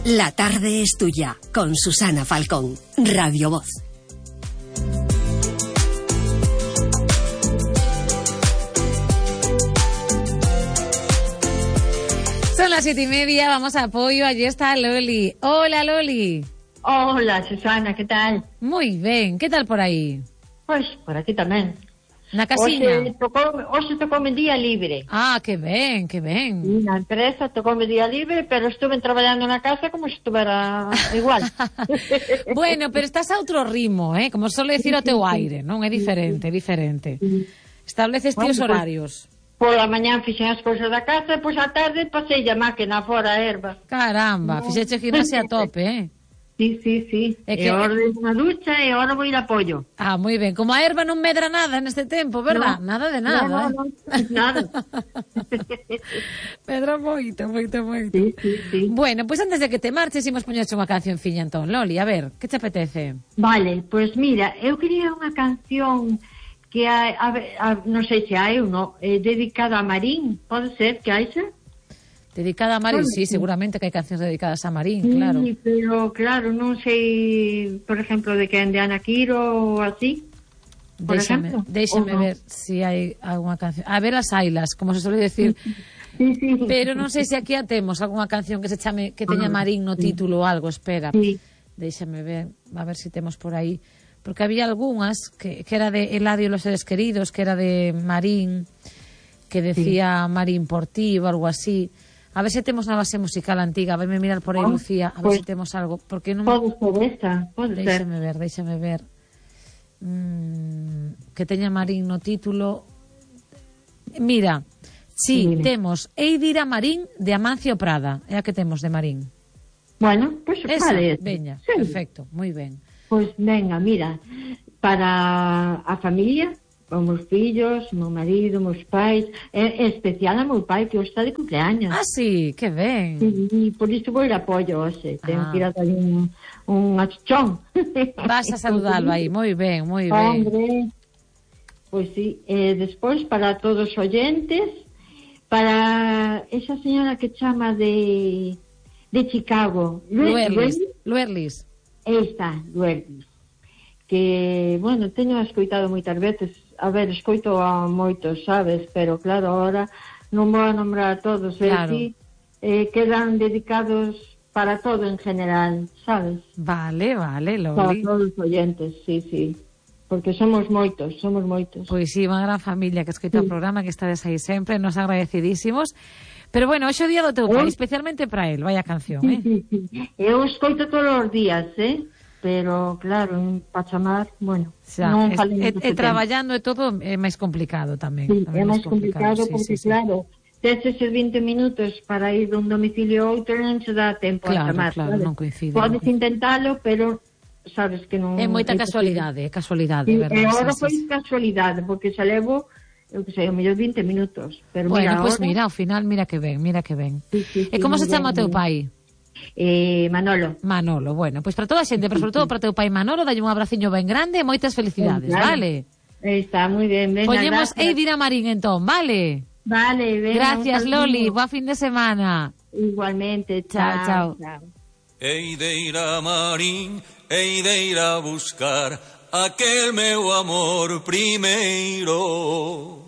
La tarde es tuya, con Susana Falcón, Radio Voz. Son las 7:30, vamos a apoio, allí está Loli. Hola, Loli. Hola, Susana, ¿qué tal? Moi ben, que tal por aí? Pois, por aquí tamén. Na casiña? Hoxe tocoume día libre. Ah, que ben, que ben. E na empresa tocoume día libre, pero estuve traballando na casa como se estuvera igual. Bueno, pero estás a outro ritmo, como suele decir o teu aire, non? É diferente, é diferente. Estableces ti os horarios. Pola mañán fixen as cousas da casa e pois á tarde pasei a máquina fora a erva. Caramba, fixeche gimnasia a tope, Sí. É que... E ahora unha ducha e agora vou ir a pollo. Ah, moi ben. Como a erva non medra nada neste tempo, verdad? No, nada de nada, no, nada. Medra moito. Sí. Bueno, pois antes de que te marches, imos poñerche unha cancionciña entón. Loli, a ver, que te apetece? Vale, pois mira, eu quería unha canción que hai, non sei se hai ou non, dedicada a Marín, pode ser que haixa? Dedicada a Marín, sí, seguramente que hai cancións dedicadas a Marín, claro. Sí, pero claro, non sei, por exemplo, de quen, de Ana Quiro ou así. Déxame ver se hai algunha canción. A ver as ailas, como se suele decir. Sí. Pero non sei se aquí a temos algunha canción que se chame, que teña Marín no título ou algo, espera. Sí. Déxame ver, a ver se temos por aí. Porque había algunhas que era de Eladio e los seres queridos, que era de Marín, que decía Marín por ti ou algo así. A ver se temos na base musical antiga. Vaime mirar por aí, Lucía, a ver se temos algo. Porque non... Pode ser esta, pode ser. Déxame ver. Que teña Marín no título. Mira, sí, temos Eidira Marín de Amancio Prada. É a que temos de Marín. Bueno, pois esa, vale. Veña, sí. Perfecto, moi ben. Pois venga, mira, para a familia, os meus fillos, o meu marido, os meus pais, é especial a meu pai, que hoxe está de cumpleaños. Ah, sí, que ben. E por iso vou ir a apoio hoxe. Tengo que ir a dar un achuchón. Vas a saludalo aí, moi ben. Hombre, pois sí. Despois, para todos os oyentes, para esa señora que chama de Chicago. Luerlis. Esta, Luerlis. Que, bueno, teño escoitado moitas veces. A ver, escoito a moitos, sabes? Pero, claro, ahora non vou a nombrar a todos. Claro. Quedan dedicados para todo en general, sabes? Vale, Loli. Para todos os oyentes, sí. Porque somos moitos. Pois sí, unha gran familia que escoita o programa, que estades aí sempre, nos agradecidísimos. Pero bueno, hoxe é o día do teu pai, especialmente para el, vaya canción, Sí. Eu escoito todos os días, pero claro, para chamar, bueno, non falemos e traballando e todo é máis complicado tamén. Sí, é máis complicado porque, claro, tes eses 20 minutos para ir dun domicilio a outro non se dá tempo a chamar. Claro, non coincide. Podes intentalo, pero sabes que non... É moita casualidade, verdad. E agora foi casualidade, porque xa levo, eu que sei, o mellor 20 minutos. Pero bueno, pois mira, ao final, mira que ben. Sí, e como se chama o teu pai? Manolo, bueno, pois para toda a xente, pero sobre todo para teu pai Manolo, dalle un abraciño ben grande e moitas felicidades, vale? Está moi ben, venga, Poñemos Eidira Marín entón, vale? Vale, venga. Gracias, Loli, boa fin de semana. Igualmente, chao. Eidira Marín, hei de ir a buscar aquel meu amor primeiro.